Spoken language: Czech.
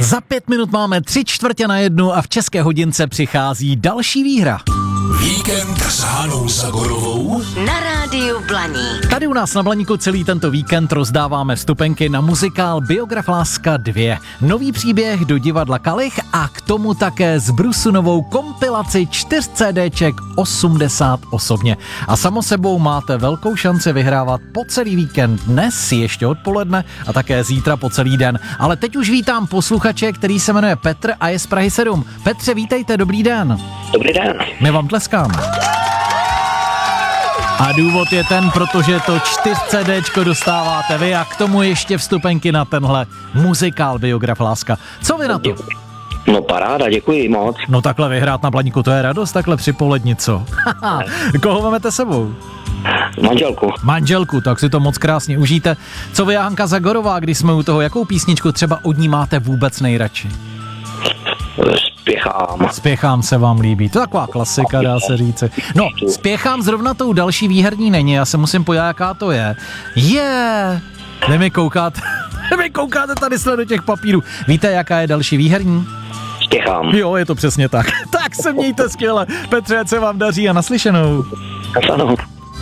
Za 5 minut máme 3/4 a v České hodince přichází další výhra. Víkend s Hanou Zagorovou na rádiu Blaník. Tady u nás na Blaníku celý tento víkend rozdáváme vstupenky na muzikál Biograf Láska 2. Nový příběh do divadla Kalich a k tomu také s Brusunovou kompilaci 4 CDček 80 osobně. A samo sebou máte velkou šanci vyhrávat po celý víkend, dnes ještě odpoledne a také zítra po celý den. Ale teď už vítám posluchače, který se jmenuje Petr a je z Prahy 7. Petře, vítejte, dobrý den. Dobrý den. My vám tleskáme. A důvod je ten, protože to 4 CDčko dostáváte vy a k tomu ještě vstupenky na tenhle muzikál Biograf Láska. Co vy na to? No paráda, děkuji moc. No takhle vyhrát na Blaníku, to je radost, takhle při poledni, co? Koho máte sebou? Manželku, tak si to moc krásně užijte. Co vy, Hanka Zagorová, když jsme u toho, jakou písničku třeba od ní máte vůbec nejradši? Spěchám se vám líbí. To je taková klasika, dá se říci. No, Spěchám zrovna tou další výherní není, já se musím podívat, jaká to je. Vy mi koukáte tady do těch papírů. Víte, jaká je další výherní? Spěchám. Jo, je to přesně tak. Tak se mějte skvěle. Petře, ať se vám daří a naslyšenou. Ano.